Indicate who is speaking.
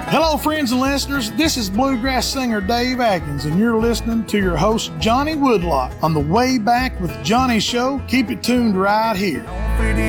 Speaker 1: Hello, friends and listeners. This is bluegrass singer Dave Atkins, and you're listening to your host, Johnny Woodlock, on the Way Back with Johnny show. Keep it tuned right here.